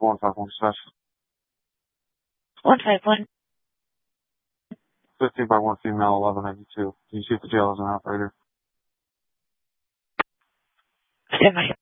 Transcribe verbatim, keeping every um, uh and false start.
one five one dispatch. one five one. fifteen by one female, eleven ninety-two. Can you see if the jail has an operator? Stand by.